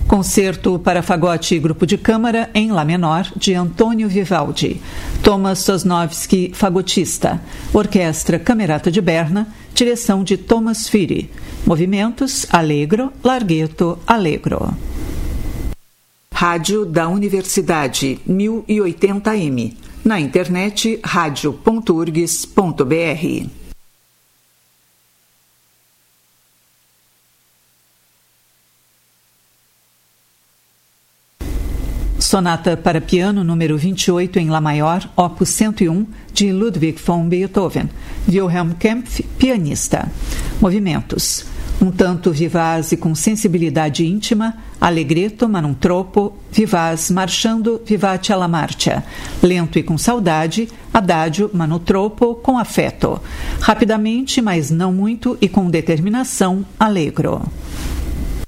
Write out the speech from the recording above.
Concerto para fagote e grupo de câmara em Lá menor, de Antônio Vivaldi. Thomas Sosnovsky, fagotista. Orquestra Camerata de Berna, direção de Thomas Firi. Movimentos: allegro, larghetto, allegro. Rádio da Universidade, 1080m. Na internet, radio.urgs.br. Sonata para piano número 28 em Lá maior, opus 101, de Ludwig von Beethoven. Wilhelm Kempff, pianista. Movimentos: um tanto vivaz e com sensibilidade íntima, allegretto ma non troppo, vivaz marchando, vivace alla marcia, lento e com saudade, adagio ma non troppo, com afeto, rapidamente, mas não muito e com determinação, allegro.